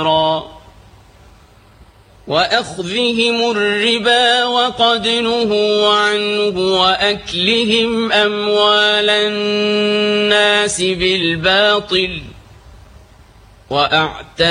وأخذهم الربا وقد نهوا عنه وأكلهم أموال الناس بالباطل